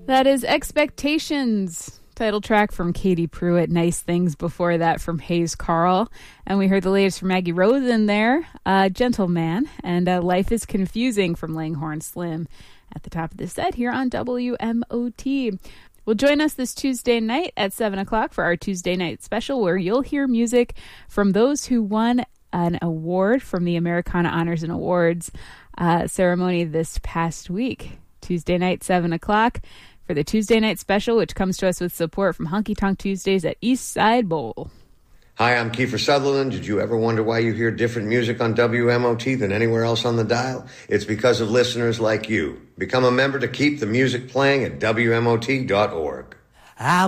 That is Expectations, title track from Katie Pruitt. Nice Things before that from Hayes Carl. And we heard the latest from Maggie Rosen there, Gentleman, and Life is Confusing from Langhorne Slim at the top of the set here on WMOT. Well, join us this Tuesday night at 7 o'clock for our Tuesday night special, where you'll hear music from those who won an award from the Americana Honors and Awards ceremony this past week. Tuesday night, 7 o'clock. For the Tuesday night special, which comes to us with support from Honky Tonk Tuesdays at East Side Bowl. Hi, I'm Kiefer Sutherland. Did you ever wonder why you hear different music on WMOT than anywhere else on the dial? It's because of listeners like you. Become a member to keep the music playing at WMOT.org.